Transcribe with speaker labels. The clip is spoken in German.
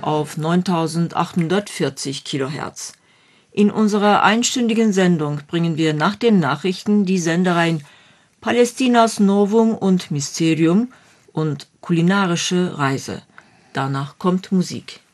Speaker 1: auf 9840 kHz. In unserer einstündigen Sendung bringen wir nach den Nachrichten die Sendereihen Palästinas Novum und Mysterium und kulinarische Reise. Danach kommt Musik.